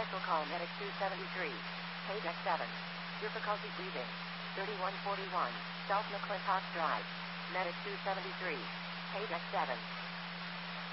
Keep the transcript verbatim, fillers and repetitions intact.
Special call Medic two seventy-three. Page X seven. Difficulty breathing. thirty-one forty-one. South McClintock Drive. Medic two seventy-three. Page X seven.